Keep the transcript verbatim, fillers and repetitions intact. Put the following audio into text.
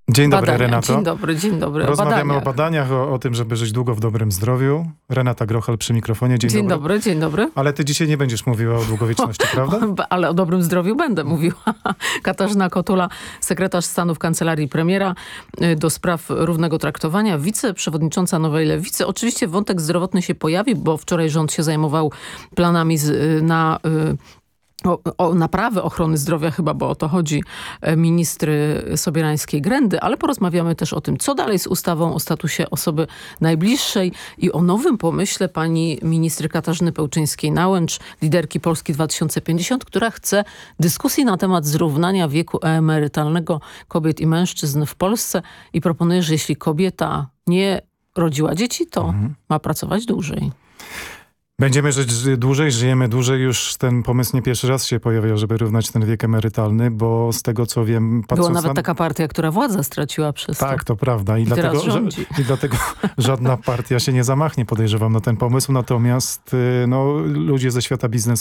Dzień dobry, Badania. Renato. Dzień dobry, dzień dobry. Rozmawiamy o o badaniach, o, o tym, żeby żyć długo w dobrym zdrowiu. Renata Grochal przy mikrofonie. Dzień, Dzień dobry. dobry, dzień dobry. Ale ty dzisiaj nie będziesz mówiła o długowieczności, prawda? Ale o dobrym zdrowiu będę mówiła. Katarzyna Kotula, sekretarz stanu w Kancelarii Premiera do spraw równego traktowania, wiceprzewodnicząca Nowej Lewicy. Oczywiście wątek zdrowotny się pojawi, bo wczoraj rząd się zajmował planami z, na... O, o naprawę ochrony zdrowia chyba, bo o to chodzi, ministry Sobierańskiej-Grędy, ale porozmawiamy też o tym, co dalej z ustawą o statusie osoby najbliższej i o nowym pomyśle pani ministry Katarzyny Pełczyńskiej-Nałęcz, liderki Polski dwa tysiące pięćdziesiąt, która chce dyskusji na temat zrównania wieku emerytalnego kobiet i mężczyzn w Polsce i proponuje, że jeśli kobieta nie rodziła dzieci, to mhm. ma pracować dłużej. Będziemy żyć dłużej, żyjemy dłużej. Już ten pomysł nie pierwszy raz się pojawiał, żeby równać ten wiek emerytalny, bo z tego co wiem... Była nawet na... taka partia, która władzę straciła przez tak, to. to prawda. I, I, dlatego, że, I dlatego żadna partia się nie zamachnie, podejrzewam, na ten pomysł. Natomiast no, ludzie ze świata biznesu